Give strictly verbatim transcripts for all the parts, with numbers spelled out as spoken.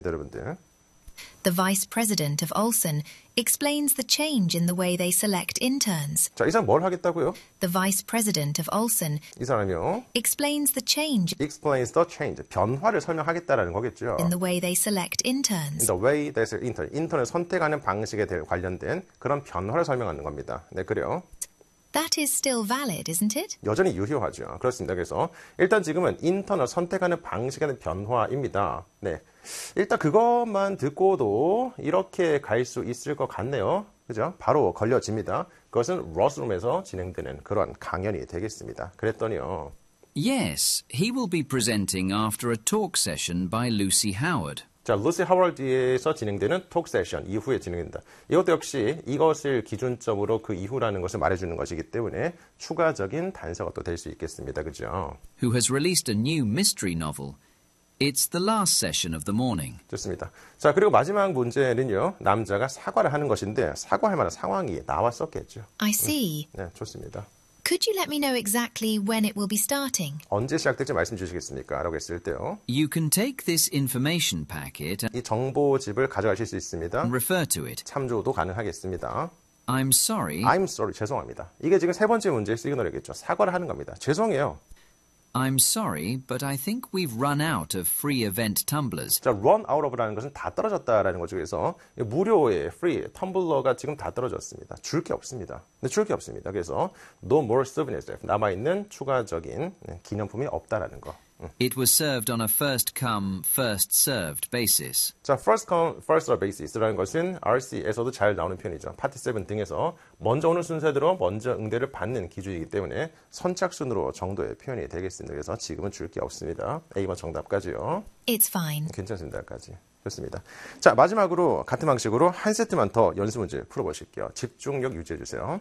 여러분들. The vice president of Olsen explains the change in the way they select interns. 자, 이 사람 뭘 하겠다고요? The vice president of Olsen 이 사람이요. explains the change explains the change. 변화를 설명하겠다라는 거겠죠. in the way they select interns. In the way they select intern. 인턴을 선택하는 방식에 대해 관련된 그런 변화를 설명하는 겁니다. 네, 그래요. That is still valid, isn't it? 여전히 유효하죠. 그렇습니다. 그래서 일단 지금은 인턴을 선택하는 방식에 대한 변화입니다. 네, 일단 그것만 듣고도 이렇게 갈 수 있을 것 같네요. 그죠? 바로 걸려집니다. 그것은 러스룸에서 진행되는 그런 강연이 되겠습니다. 그랬더니요. Yes, he will be presenting after a talk session by Lucy Howard. 자, 루시 하워드에서 진행되는 톡 세션 이후에 진행된다. 이것도 역시 이것을 기준점으로 그 이후라는 것을 말해주는 것이기 때문에 추가적인 단서가 또 될 수 있겠습니다. 그죠? Who has released a new mystery novel. It's the last session of the morning. 좋습니다. 자, 그리고 마지막 문제는요. 남자가 사과를 하는 것인데 사과할 만한 상황이 나왔었겠죠. I see. 네, 좋습니다. Could you let me know exactly when it will be starting? 언제 시작될지 말씀 주시겠습니까? 라고 했을 때요. You can take this information packet 이 정보집을 가져가실 수 있습니다. and refer to it. 참조도 가능하겠습니다. I'm sorry. I'm sorry. 죄송합니다. 이게 지금 세 번째 문제의 시그널이겠죠. 사과를 하는 겁니다. 죄송해요. I'm sorry, but I think we've run out of free event tumblers. 자, run out of라는 것은 다 떨어졌다라는 거죠. 그래서 무료의 free 텀블러가 지금 다 떨어졌습니다. 줄 게 없습니다. 네, 줄 게 없습니다. 그래서 no more souvenirs 남아있는 추가적인 기념품이 없다라는 거. It was served on a first come, first served basis. 자, first come, first served basis라는 것은 알씨에서도 잘 나오는 표현이죠. 파티 세븐 등에서 먼저 오는 순서대로 먼저 응대를 받는 기준이기 때문에 선착순으로 정도의 표현이 되겠습니다. 그래서 지금은 줄 게 없습니다. A번 정답까지요. It's fine. 괜찮습니다까지. 좋습니다. 자, 마지막으로 같은 방식으로 한 세트만 더 연습 문제 풀어보실게요. 집중력 유지해주세요.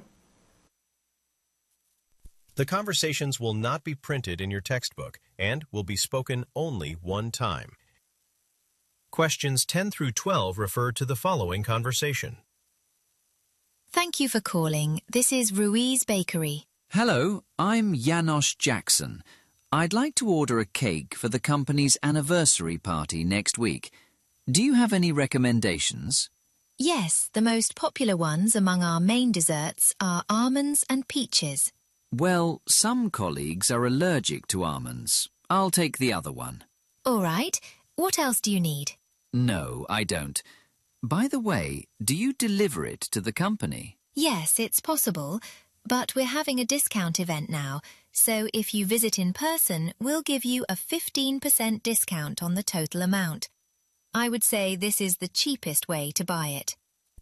The conversations will not be printed in your textbook and will be spoken only one time. Questions ten through twelve refer to the following conversation. Thank you for calling. This is Ruiz Bakery. Hello, I'm Janosch Jackson. I'd like to order a cake for the company's anniversary party next week. Do you have any recommendations? Yes, the most popular ones among our main desserts are almonds and peaches. Well, some colleagues are allergic to almonds. I'll take the other one. All right. What else do you need? No, I don't. By the way, do you deliver it to the company? Yes, it's possible, but we're having a discount event now, so if you visit in person, we'll give you a fifteen percent discount on the total amount. I would say this is the cheapest way to buy it.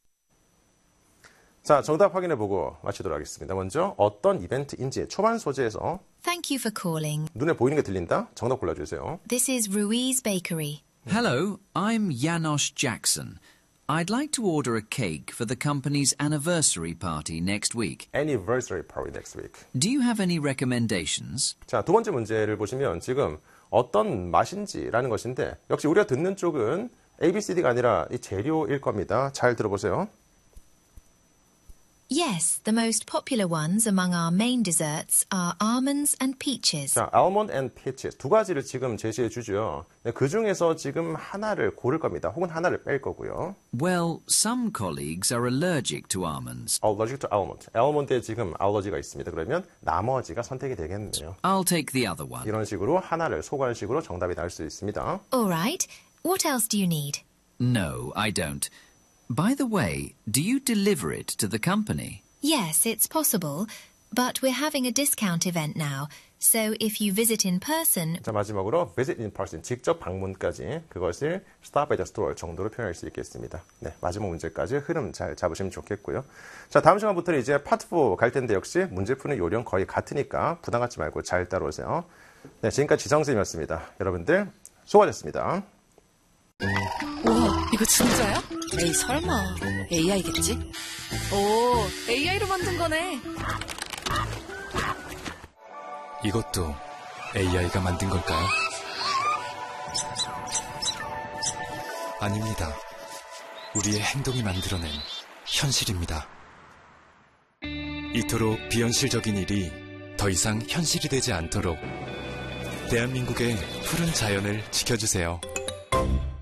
자, 정답 확인해보고 마치도록 하겠습니다. 먼저 어떤 이벤트인지 초반 소재에서 Thank you for calling. 눈에 보이는 게 들린다? 정답 골라주세요. This is Ruiz Bakery. Hello, I'm Janosch Jackson. I'd like to order a cake for the company's anniversary party next week. Anniversary party next week. Do you have any recommendations? 자, 두 번째 문제를 보시면 지금 어떤 맛인지라는 것인데 역시 우리가 듣는 쪽은 A, B, C, D가 아니라 이 재료일 겁니다. 잘 들어보세요. Yes, the most popular ones among our main desserts are almonds and peaches. 자, almond and peaches 두 가지를 지금 제시해 주죠. 그 중에서 지금 하나를 고를 겁니다. 혹은 하나를 뺄 거고요. Well, some colleagues are allergic to almonds. Allergic to almond. almond에 지금 알러지가 있습니다. 그러면 나머지가 선택이 되겠네요. I'll take the other one. 이런 식으로 하나를 소거하는 식으로 정답이 나올 수 있습니다. All right. What else do you need? No, I don't. By the way, do you deliver it to the company? Yes, it's possible, but we're having a discount event now, so if you visit in person... 자, 마지막으로 visit in person, 직접 방문까지 그것을 stop at the store 정도로 표현할 수 있겠습니다. 네, 마지막 문제까지 흐름 잘 잡으시면 좋겠고요. 자, 다음 시간부터는 이제 파트 사 갈 텐데 역시 문제 푸는 요령 거의 같으니까 부담 갖지 말고 잘 따라오세요. 네, 지금까지 지성쌤이었습니다. 여러분들 수고하셨습니다. 우와, 이거 진짜야? 에이, 설마. 에이아이겠지? 오, 에이아이로 만든 거네. 이것도 에이아이가 만든 걸까요? 아닙니다. 우리의 행동이 만들어낸 현실입니다. 이토록 비현실적인 일이 더 이상 현실이 되지 않도록 대한민국의 푸른 자연을 지켜주세요.